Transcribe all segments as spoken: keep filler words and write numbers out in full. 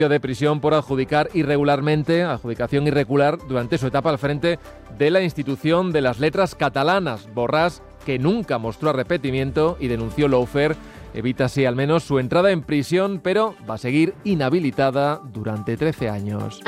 de prisión por adjudicar irregularmente, adjudicación irregular durante su etapa al frente de la institución de las letras catalanas. Borràs, que nunca mostró arrepentimiento y denunció lawfare, evita así al menos su entrada en prisión, pero va a seguir inhabilitada durante trece años.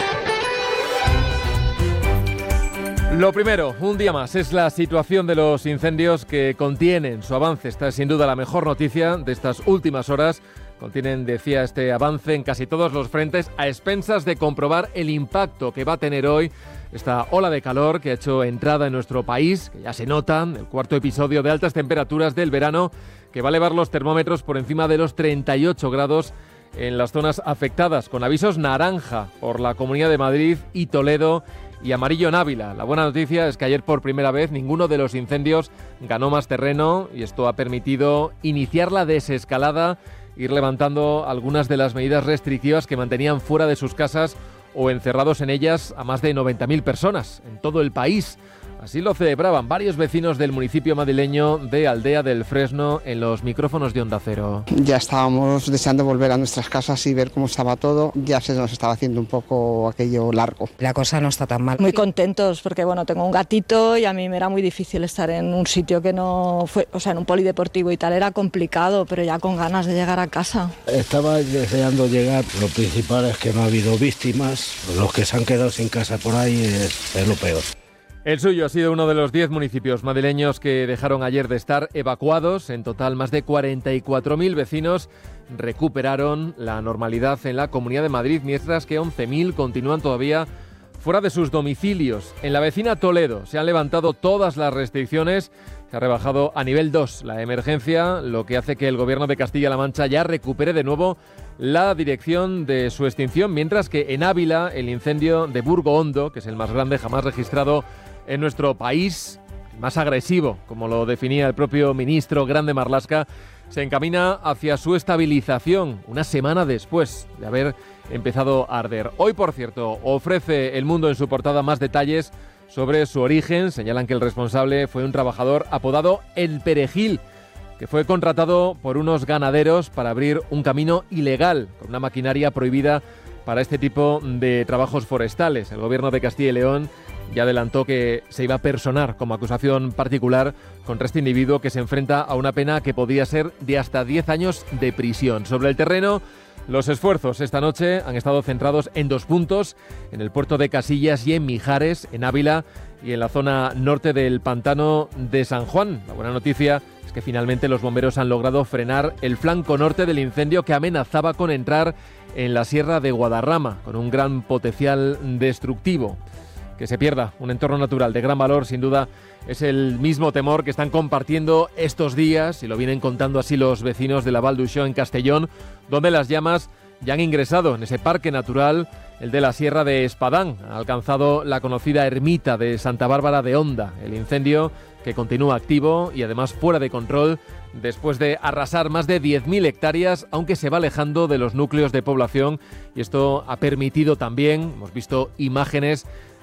Lo primero, un día más, es la situación de los incendios que contienen su avance. Esta es sin duda la mejor noticia de estas últimas horas. Contienen, decía, este avance en casi todos los frentes, a expensas de comprobar el impacto que va a tener hoy esta ola de calor que ha hecho entrada en nuestro país, que ya se nota, el cuarto episodio de altas temperaturas del verano, que va a elevar los termómetros por encima de los treinta y ocho grados en las zonas afectadas, con avisos naranja por la Comunidad de Madrid y Toledo, y amarillo en Ávila. La buena noticia es que ayer por primera vez ninguno de los incendios ganó más terreno y esto ha permitido iniciar la desescalada, ir levantando algunas de las medidas restrictivas que mantenían fuera de sus casas o encerrados en ellas a más de noventa mil personas en todo el país. Así lo celebraban varios vecinos del municipio madrileño de Aldea del Fresno en los micrófonos de Onda Cero. Ya estábamos deseando volver a nuestras casas y ver cómo estaba todo. Ya se nos estaba haciendo un poco aquello largo. La cosa no está tan mal. Muy contentos porque bueno, tengo un gatito y a mí me era muy difícil estar en un sitio que no fue, o sea, en un polideportivo y tal, era complicado, pero ya con ganas de llegar a casa. Estaba deseando llegar. Lo principal es que no ha habido víctimas. Los que se han quedado sin casa por ahí es, es lo peor. El suyo ha sido uno de los diez municipios madrileños que dejaron ayer de estar evacuados. En total, más de cuarenta y cuatro mil vecinos recuperaron la normalidad en la Comunidad de Madrid, mientras que once mil continúan todavía fuera de sus domicilios. En la vecina Toledo se han levantado todas las restricciones. Se ha rebajado a nivel dos la emergencia, lo que hace que el Gobierno de Castilla-La Mancha ya recupere de nuevo la dirección de su extinción, mientras que en Ávila el incendio de Burgo Hondo, que es el más grande jamás registrado en nuestro país, más agresivo, como lo definía el propio ministro Grande Marlaska, se encamina hacia su estabilización una semana después de haber empezado a arder. Hoy, por cierto, ofrece El Mundo en su portada más detalles sobre su origen. Señalan que el responsable fue un trabajador apodado El Perejil, que fue contratado por unos ganaderos para abrir un camino ilegal con una maquinaria prohibida para este tipo de trabajos forestales. El Gobierno de Castilla y León ya adelantó que se iba a personar como acusación particular contra este individuo, que se enfrenta a una pena que podría ser de hasta diez años de prisión. Sobre el terreno, los esfuerzos esta noche han estado centrados en dos puntos, en el puerto de Casillas y en Mijares, en Ávila, y en la zona norte del pantano de San Juan. La buena noticia es que finalmente los bomberos han logrado frenar el flanco norte del incendio que amenazaba con entrar en la Sierra de Guadarrama, con un gran potencial destructivo. Que se pierda un entorno natural de gran valor, sin duda, es el mismo temor que están compartiendo estos días, y lo vienen contando así los vecinos de la Val d'Uixó en Castellón, donde las llamas ya han ingresado en ese parque natural, el de la Sierra de Espadán. Ha alcanzado la conocida ermita de Santa Bárbara de Onda. El incendio, que continúa activo y además fuera de control, después de arrasar más de diez mil hectáreas, aunque se va alejando de los núcleos de población, y esto ha permitido también, hemos visto imágenes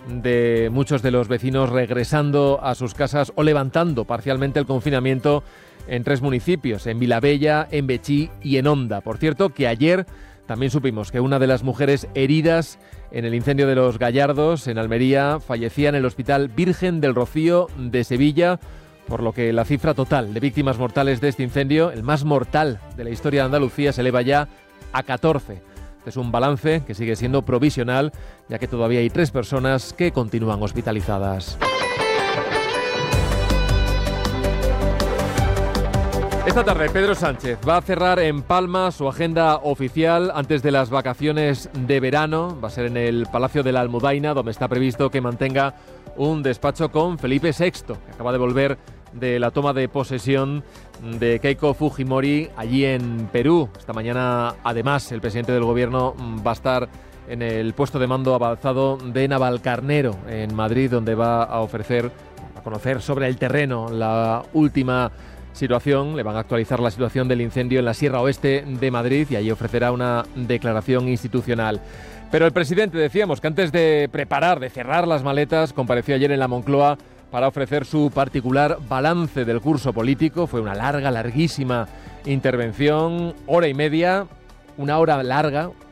de muchos de los vecinos regresando a sus casas o levantando parcialmente el confinamiento en tres municipios, en Vilabella, en Betxí y en Onda. Por cierto, que ayer también supimos que una de las mujeres heridas en el incendio de los Gallardos, en Almería, fallecía en el Hospital Virgen del Rocío de Sevilla, por lo que la cifra total de víctimas mortales de este incendio, el más mortal de la historia de Andalucía, se eleva ya a catorce. Es un balance que sigue siendo provisional, ya que todavía hay tres personas que continúan hospitalizadas. Esta tarde Pedro Sánchez va a cerrar en Palma su agenda oficial antes de las vacaciones de verano. Va a ser en el Palacio de la Almudaina, donde está previsto que mantenga un despacho con Felipe sexto, que acaba de volver de la toma de posesión de Keiko Fujimori allí en Perú. Esta mañana, además, el presidente del gobierno va a estar en el puesto de mando avanzado de Navalcarnero, en Madrid, donde va a ofrecer, a conocer sobre el terreno la última situación. Le van a actualizar la situación del incendio en la Sierra Oeste de Madrid y allí ofrecerá una declaración institucional. Pero el presidente, decíamos, que antes de preparar, de cerrar las maletas, compareció ayer en la Moncloa para ofrecer su particular balance del curso político. Fue una larga, larguísima intervención, hora y media, una hora larga,